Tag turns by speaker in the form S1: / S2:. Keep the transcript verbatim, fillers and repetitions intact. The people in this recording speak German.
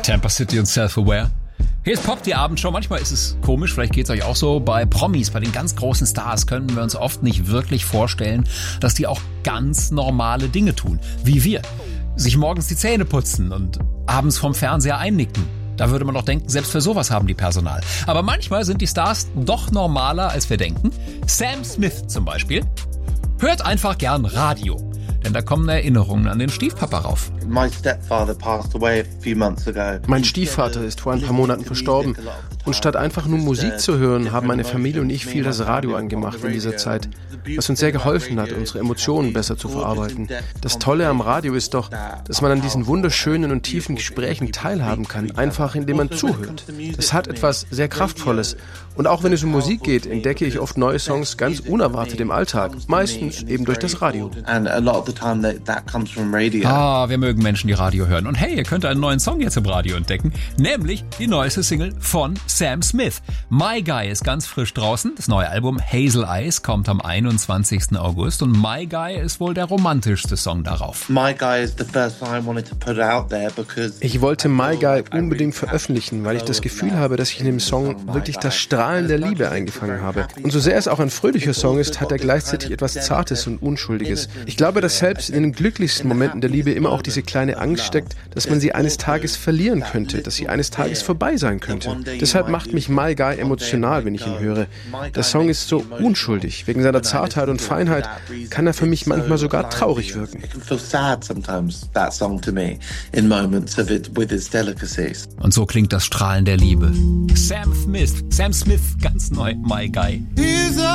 S1: Tampa City und Self-Aware. Hier ist Pop, die Abendshow. Manchmal ist es komisch, vielleicht geht es euch auch so. Bei Promis, bei den ganz großen Stars können wir uns oft nicht wirklich vorstellen, dass die auch ganz normale Dinge tun, wie wir. Sich morgens die Zähne putzen und abends vorm Fernseher einnicken. Da würde man doch denken, selbst für sowas haben die Personal. Aber manchmal sind die Stars doch normaler, als wir denken. Sam Smith zum Beispiel hört einfach gern Radio. Denn da kommen Erinnerungen an den Stiefpapa rauf.
S2: Mein Stiefvater ist vor ein paar Monaten verstorben. Und statt einfach nur Musik zu hören, haben meine Familie und ich viel das Radio angemacht in dieser Zeit, was uns sehr geholfen hat, unsere Emotionen besser zu verarbeiten. Das Tolle am Radio ist doch, dass man an diesen wunderschönen und tiefen Gesprächen teilhaben kann, einfach indem man zuhört. Das hat etwas sehr Kraftvolles. Und auch wenn es um Musik geht, entdecke ich oft neue Songs ganz unerwartet im Alltag, meistens eben durch das Radio.
S1: Ah, wir mögen Menschen, die Radio hören. Und hey, ihr könnt einen neuen Song jetzt im Radio entdecken, nämlich die neueste Single von Sam Smith. My Guy ist ganz frisch draußen. Das neue Album Hazel Eyes kommt am einundzwanzigsten August und My Guy ist wohl der romantischste Song darauf.
S2: Ich wollte My Guy unbedingt veröffentlichen, weil ich das Gefühl habe, dass ich in dem Song wirklich das Strahlen der Liebe eingefangen habe. Und so sehr es auch ein fröhlicher Song ist, hat er gleichzeitig etwas Zartes und Unschuldiges. Ich glaube, dass selbst in den glücklichsten Momenten der Liebe immer auch diese kleine Angst steckt, dass man sie eines Tages verlieren könnte, dass sie eines Tages vorbei sein könnte. Deshalb macht mich My Guy emotional, wenn ich ihn höre. Der Song ist so unschuldig. Wegen seiner Zartheit und Feinheit kann er für mich manchmal sogar traurig wirken.
S1: Und so klingt das Strahlen der Liebe. Sam Smith, Sam Smith, ganz neu, My Guy.